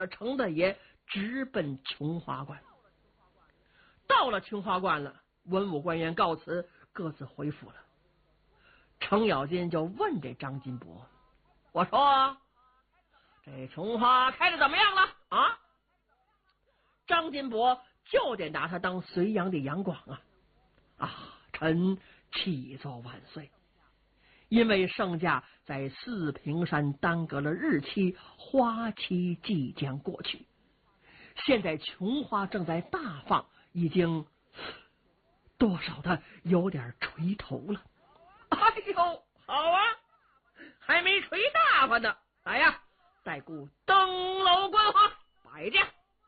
程大爷直奔琼花关。到了琼花关了，文武官员告辞，各自回府了。程咬金就问这张金伯：“我说，这琼花开的怎么样了啊？”张金伯就得拿他当隋阳的杨广啊！臣启奏万岁，因为圣驾在四平山耽搁了日期，花期即将过去，现在琼花正在大放，已经多少的有点垂头了。哎呦，好啊，还没垂大发呢！来呀，待顾登楼观花，摆驾。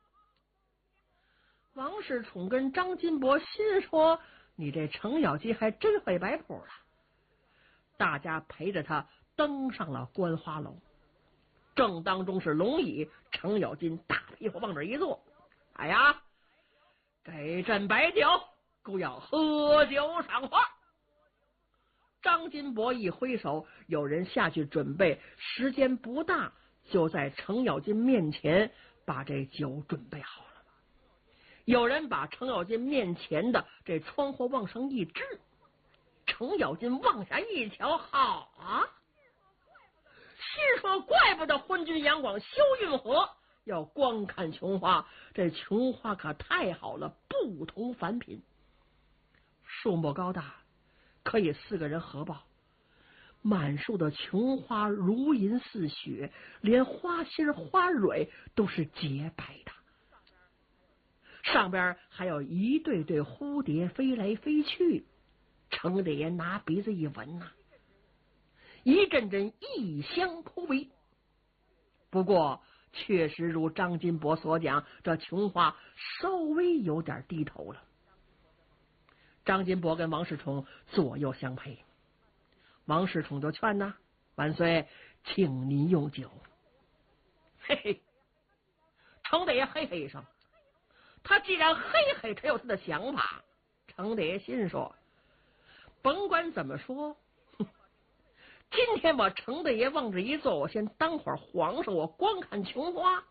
王世充跟张金伯心说：“你这程咬金还真会摆谱了。”大家陪着他登上了观花楼，正当中是龙椅，程咬金大屁股往这一坐：“哎呀，给朕摆酒，姑要喝酒赏花。”张金伯一挥手，有人下去准备，时间不大，就在程咬金面前把这酒准备好了。有人把程咬金面前的这窗户往上一支，程咬金往下一瞧，好啊！心说怪不得昏君杨广修运河要光看琼花，这琼花可太好了，不同凡品，树木高大，可以4个人合抱。满树的琼花如银似雪，连花心花蕊都是洁白的，上边还有一对对蝴蝶飞来飞去。程大爷拿鼻子一闻一阵阵异香扑鼻。不过确实如张金伯所讲，这琼花稍微有点低头了。张金伯跟王世充左右相陪，王世充就劝万岁，请您用酒。嘿嘿，程大爷嘿嘿一声，他既然嘿嘿，他有他的想法。程大爷心说，甭管怎么说，今天我程大爷往这一坐，我先当会儿皇上，我光看琼花，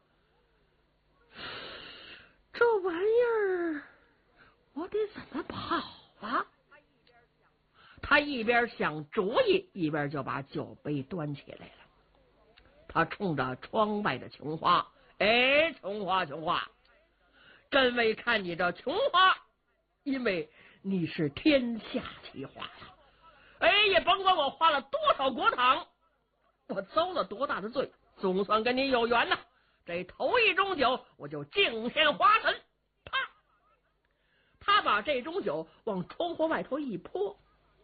这玩意儿我得怎么跑啊？他一边想主意，一边就把酒杯端起来了。他冲着窗外的琼花：“哎，琼花，琼花，朕为看你这琼花，因为你是天下奇花呀！哎，也甭管我花了多少国帑，我遭了多大的罪，总算跟你有缘呐！这头一盅酒，我就敬献华臣。”啪！他把这盅酒往窗户外头一泼。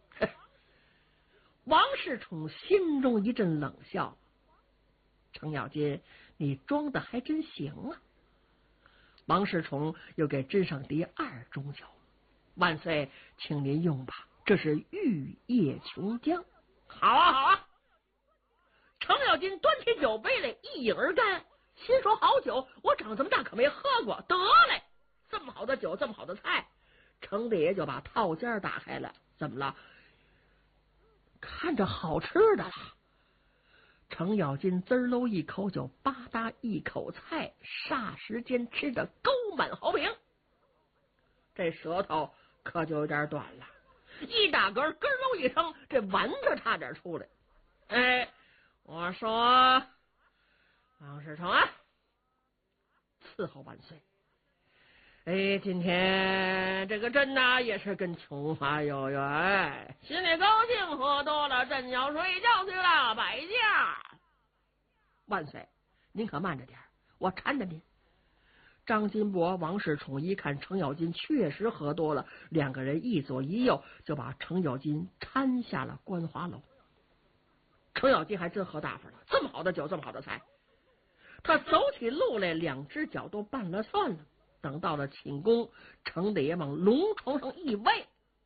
王世充心中一阵冷笑：“程咬金，你装的还真行啊！”王世充又给斟上第2盅酒：“万岁，请您用吧，这是玉液琼浆。”好啊，好啊！程咬金端起酒杯来，一饮而干，心说：“好酒，我长这么大可没喝过。得嘞，这么好的酒，这么好的菜。”程大爷就把套间打开了。怎么了？看着好吃的了。程咬金滋喽一口酒，吧嗒一口菜，霎时间吃得沟满喉屏。这舌头可就有点短了，一打嗝，咯喽一声，这丸子差点出来。哎，我说王世充啊，伺候万岁。哎，今天这个朕也是跟琼花有缘，心里高兴，喝多了，朕要睡觉去了，摆驾。万岁，您可慢着点，我搀着您。张金伯、王世充一看程咬金确实喝多了，两个人一左一右就把程咬金搀下了观花楼。程咬金还真喝大发了，这么好的酒，这么好的菜，他走起路来2只脚都绊了窜了。等到了寝宫，程大爷往龙床上一歪，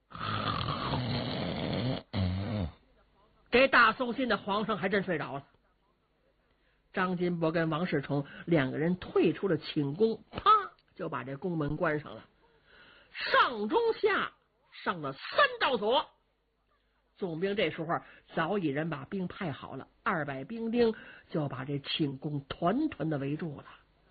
这大宋信的皇上还真睡着了。张金伯跟王世充2个人退出了寝宫，啪就把这宫门关上了，上中下上了3道锁。总兵这时候早已人把兵派好了，200兵丁就把这寝宫团团的围住了。